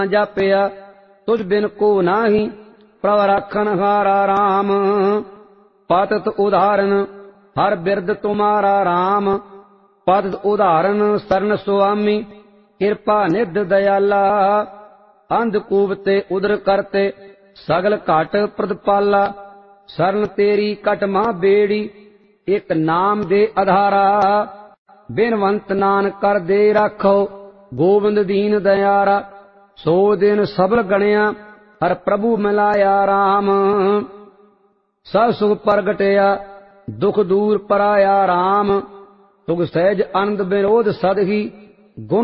ਜਾਪਿਆ ਤੁਝ ਬਿਨ ਕੋ ਨਾਹੀ ਪ੍ਰਭ ਰਾਖਨ ਹਾਰਾ ਰਾਮ। ਪਤਿਤ ਉਦਾਹਰਨ ਹਰ ਬਿਰਦ ਤੁਮਾਰਾ ਰਾਮ। ਪਤਿਤ ਉਦਾਹਰਨ ਸਰਨ ਸੁਆਮੀ ਕਿਰਪਾ ਨਿਧ ਦਇਆਲਾ। ਅੰਧਕੂਪ ਤੇ ਉਦਰ ਕਰਤੇ ਸਗਲ ਘਟ ਪ੍ਰਤਪਾਲਾ। ਸਰਨ ਤੇਰੀ ਕਟ ਮਾਂ ਬੇੜੀ ਇਕ ਨਾਮ ਦੇ ਆਧਾਰਾ। ਬਿਨਵੰਤ ਨਾਨਕ ਕਰ ਦੇ ਰਾਖੋ ਗੋਬਿੰਦ ਦੀਨ ਦਇਆਰਾ। ਸੋ ਦਿਨ ਸਬਲ ਗਣਿਆ ਹਰ ਪ੍ਰਭੂ ਮਿਲਾਇਆ ਰਾਮ। ਸਭ ਸੁਖ ਪ੍ਰਗਟਿਆ ਦੁਖ ਦੂਰ ਪਰਾਇਆ ਰਾਮ। ਸੁਖ ਸਹਿਜ ਆਨੰਦ ਬਿਨੋਦ ਸਦਹੀ ਗੁਣ